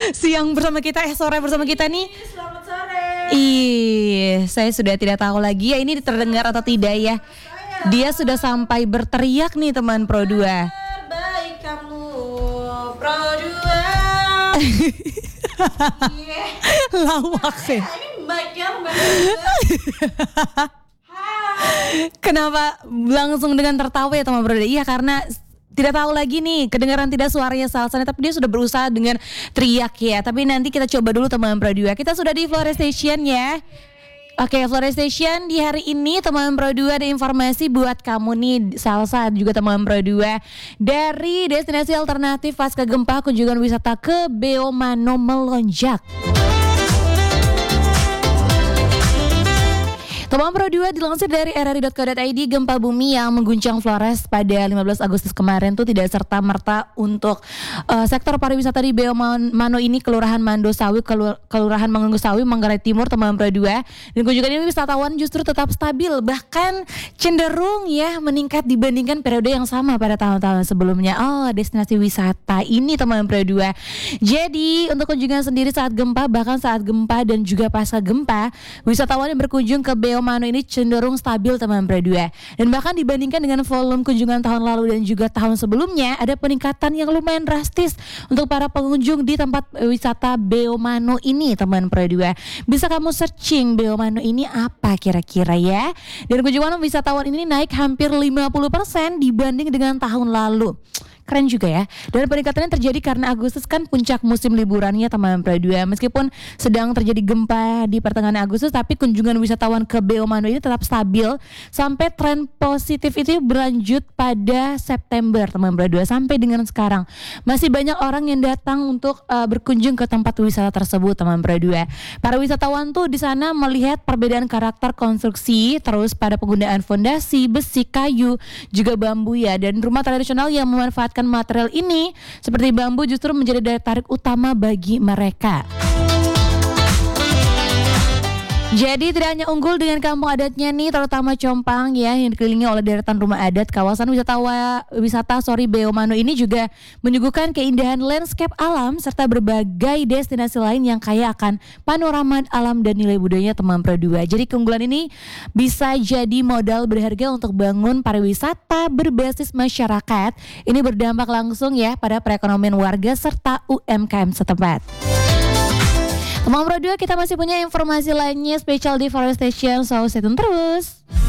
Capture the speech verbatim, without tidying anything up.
siang bersama kita, eh sore bersama kita nih. Selamat sore. Ih, saya sudah tidak tahu lagi ya ini terdengar atau tidak ya. Dia sudah sampai berteriak nih teman Pro dua. Terbaik kamu Pro dua. Yeah. Lawak sih. Ini mic-nya Mbak. Kenapa langsung dengan tertawa ya teman Pro dua? Iya karena tidak tahu lagi nih, kedengaran tidak suaranya Salsa, tapi dia sudah berusaha dengan teriak ya. Tapi nanti kita coba dulu teman Pro dua. Kita sudah di Flores Station ya. Oke, Flores Station di hari ini teman Pro dua ada informasi buat kamu nih Salsa juga teman Pro dua. Dari destinasi alternatif pasca gempa, kunjungan wisata ke Beomano melonjak. Teman Pro dua dilansir dari r r i dot co dot i d, gempa bumi yang mengguncang Flores pada lima belas Agustus kemarin tuh tidak serta-merta untuk uh, sektor pariwisata di Beomano ini, Kelurahan Mandosawi, Kelurahan Mangunkusawi, Manggarai Timur, teman Pro dua. Dan kunjungan ini wisatawan justru tetap stabil, bahkan cenderung ya meningkat dibandingkan periode yang sama pada tahun-tahun sebelumnya. Oh, destinasi wisata ini teman Pro dua. Jadi untuk kunjungan sendiri saat gempa, bahkan saat gempa dan juga pasca gempa, wisatawan yang berkunjung ke Beomano Mano ini cenderung stabil teman Pro dua. Dan bahkan dibandingkan dengan volume kunjungan tahun lalu dan juga tahun sebelumnya, ada peningkatan yang lumayan drastis untuk para pengunjung di tempat wisata Beomano ini teman Pro dua. Bisa kamu searching Beomano ini apa kira-kira ya. Dan kunjungan wisatawan ini naik hampir lima puluh persen dibanding dengan tahun lalu. Keren juga ya. Dan peningkatannya terjadi karena Agustus kan puncak musim liburannya teman Pro dua. Meskipun sedang terjadi gempa di pertengahan Agustus, tapi kunjungan wisatawan ke Beomano ini tetap stabil sampai tren positif itu berlanjut pada September teman Pro dua sampai dengan sekarang. Masih banyak orang yang datang untuk uh, berkunjung ke tempat wisata tersebut teman Pro dua. Para wisatawan tuh di sana melihat perbedaan karakter konstruksi, terus pada penggunaan fondasi, besi, kayu, juga bambu ya. Dan rumah tradisional yang memanfaatkan material ini seperti bambu justru menjadi daya tarik utama bagi mereka. Jadi tidak hanya unggul dengan kampung adatnya nih, terutama Compang ya yang dikelilingi oleh deretan rumah adat, kawasan wisata wisata sorry Beomano ini juga menyuguhkan keindahan landscape alam serta berbagai destinasi lain yang kaya akan panorama alam dan nilai budayanya teman Pro dua. Jadi keunggulan ini bisa jadi modal berharga untuk bangun pariwisata berbasis masyarakat. Ini berdampak langsung ya pada perekonomian warga serta U M K M setempat. Teman Pro dua, kita masih punya informasi lainnya spesial di Flores Station, so stay tune terus.